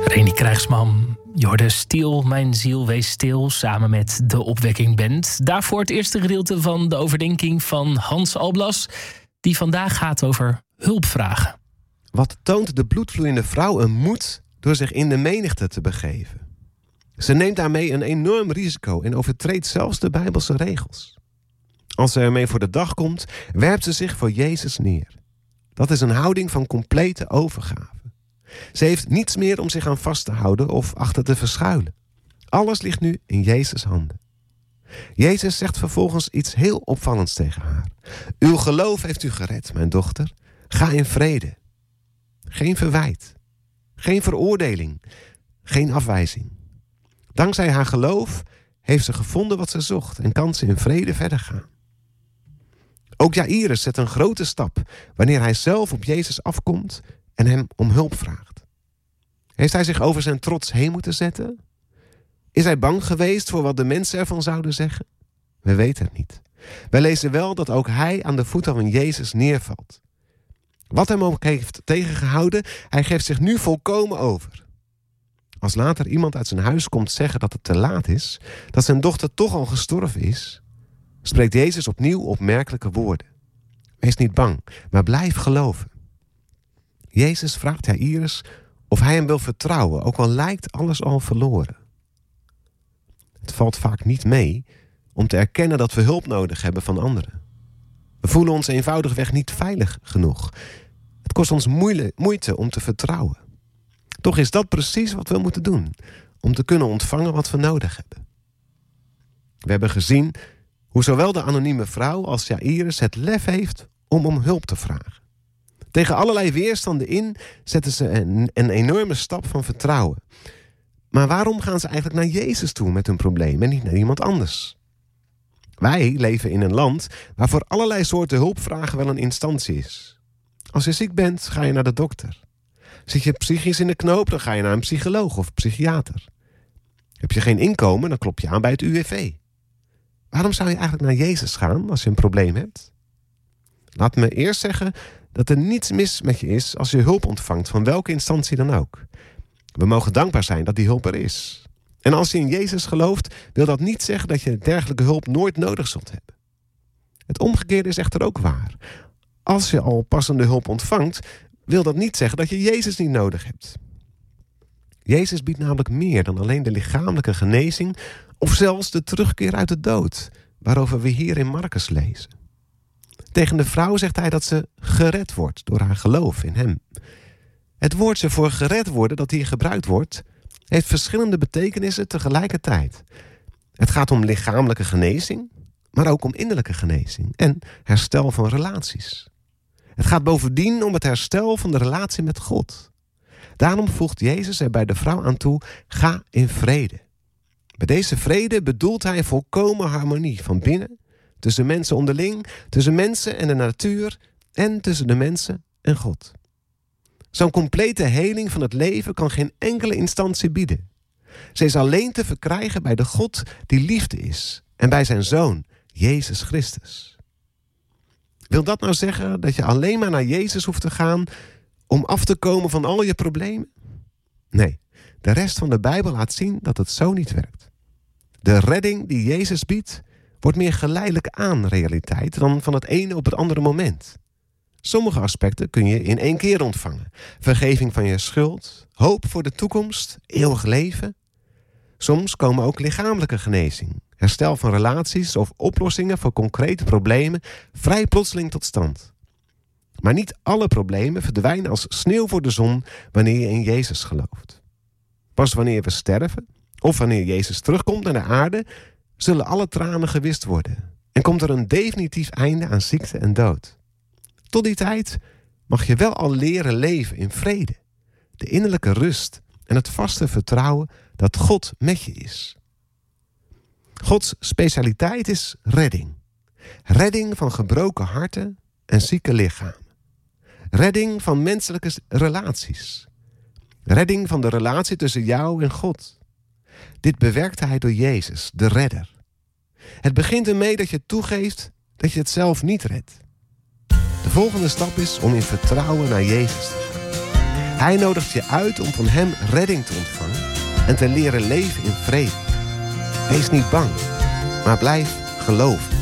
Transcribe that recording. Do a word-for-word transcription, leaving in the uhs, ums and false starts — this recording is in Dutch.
Reni Krijgsman, je hoorde Stil, mijn ziel, wees stil, samen met de Opwekking Band. Daarvoor het eerste gedeelte van de overdenking van Hans Alblas, die vandaag gaat over hulpvragen. Wat toont de bloedvloeiende vrouw een moed door zich in de menigte te begeven? Ze neemt daarmee een enorm risico en overtreedt zelfs de Bijbelse regels. Als ze ermee voor de dag komt, werpt ze zich voor Jezus neer. Dat is een houding van complete overgave. Ze heeft niets meer om zich aan vast te houden of achter te verschuilen. Alles ligt nu in Jezus' handen. Jezus zegt vervolgens iets heel opvallends tegen haar. Uw geloof heeft u gered, mijn dochter. Ga in vrede. Geen verwijt. Geen veroordeling. Geen afwijzing. Dankzij haar geloof heeft ze gevonden wat ze zocht en kan ze in vrede verder gaan. Ook Jairus zet een grote stap wanneer hij zelf op Jezus afkomt en hem om hulp vraagt. Heeft hij zich over zijn trots heen moeten zetten? Is hij bang geweest voor wat de mensen ervan zouden zeggen? We weten het niet. Wij lezen wel dat ook hij aan de voeten van Jezus neervalt. Wat hem ook heeft tegengehouden, hij geeft zich nu volkomen over. Als later iemand uit zijn huis komt zeggen dat het te laat is, dat zijn dochter toch al gestorven is, spreekt Jezus opnieuw opmerkelijke woorden. Wees niet bang, maar blijf geloven. Jezus vraagt Jairus of hij hem wil vertrouwen, ook al lijkt alles al verloren. Het valt vaak niet mee om te erkennen dat we hulp nodig hebben van anderen. We voelen ons eenvoudigweg niet veilig genoeg. Het kost ons moeite om te vertrouwen. Toch is dat precies wat we moeten doen, om te kunnen ontvangen wat we nodig hebben. We hebben gezien hoe zowel de anonieme vrouw als Jairus het lef heeft om om hulp te vragen. Tegen allerlei weerstanden in zetten ze een, een enorme stap van vertrouwen. Maar waarom gaan ze eigenlijk naar Jezus toe met hun probleem en niet naar iemand anders? Wij leven in een land waar voor allerlei soorten hulpvragen wel een instantie is. Als je ziek bent, ga je naar de dokter. Zit je psychisch in de knoop, dan ga je naar een psycholoog of psychiater. Heb je geen inkomen, dan klop je aan bij het U W V. Waarom zou je eigenlijk naar Jezus gaan als je een probleem hebt? Laat me eerst zeggen dat er niets mis met je is als je hulp ontvangt van welke instantie dan ook. We mogen dankbaar zijn dat die hulp er is. En als je in Jezus gelooft, wil dat niet zeggen dat je dergelijke hulp nooit nodig zult hebben. Het omgekeerde is echter ook waar. Als je al passende hulp ontvangt, wil dat niet zeggen dat je Jezus niet nodig hebt. Jezus biedt namelijk meer dan alleen de lichamelijke genezing of zelfs de terugkeer uit de dood, waarover we hier in Marcus lezen. Tegen de vrouw zegt hij dat ze gered wordt door haar geloof in hem. Het woordje voor gered worden dat hier gebruikt wordt, heeft verschillende betekenissen tegelijkertijd. Het gaat om lichamelijke genezing, maar ook om innerlijke genezing en herstel van relaties. Het gaat bovendien om het herstel van de relatie met God. Daarom voegt Jezus er bij de vrouw aan toe, ga in vrede. Bij deze vrede bedoelt hij volkomen harmonie van binnen, tussen mensen onderling, tussen mensen en de natuur en tussen de mensen en God. Zo'n complete heling van het leven kan geen enkele instantie bieden. Ze is alleen te verkrijgen bij de God die liefde is en bij zijn Zoon, Jezus Christus. Wil dat nou zeggen dat je alleen maar naar Jezus hoeft te gaan om af te komen van al je problemen? Nee, de rest van de Bijbel laat zien dat het zo niet werkt. De redding die Jezus biedt, wordt meer geleidelijk aan realiteit dan van het ene op het andere moment. Sommige aspecten kun je in één keer ontvangen. Vergeving van je schuld, hoop voor de toekomst, eeuwig leven. Soms komen ook lichamelijke genezing, herstel van relaties of oplossingen voor concrete problemen vrij plotseling tot stand. Maar niet alle problemen verdwijnen als sneeuw voor de zon wanneer je in Jezus gelooft. Pas wanneer we sterven, of wanneer Jezus terugkomt naar de aarde, zullen alle tranen gewist worden en komt er een definitief einde aan ziekte en dood. Tot die tijd mag je wel al leren leven in vrede, de innerlijke rust en het vaste vertrouwen dat God met je is. Gods specialiteit is redding. Redding van gebroken harten en zieke lichamen. Redding van menselijke relaties. Redding van de relatie tussen jou en God. Dit bewerkte hij door Jezus, de redder. Het begint ermee dat je toegeeft dat je het zelf niet redt. De volgende stap is om in vertrouwen naar Jezus te gaan. Hij nodigt je uit om van hem redding te ontvangen en te leren leven in vrede. Wees niet bang, maar blijf geloven.